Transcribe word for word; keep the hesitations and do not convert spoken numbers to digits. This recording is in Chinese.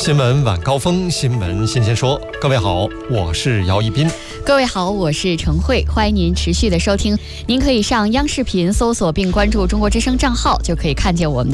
新闻晚高峰，新闻新鲜说。各位好，我是姚一斌。 各位好，我是程慧，欢迎您持续的收听。您可以上央视频搜索并关注中国之声账号，就可以看见我们的